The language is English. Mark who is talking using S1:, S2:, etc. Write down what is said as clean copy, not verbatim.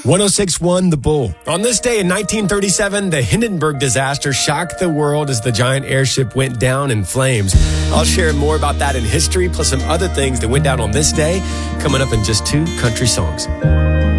S1: 106.1 The Bull. On this day in 1937, the Hindenburg disaster shocked the world as the giant airship went down in flames. I'll share more about that in history, plus some other things that went down on this day, coming up in just two country songs.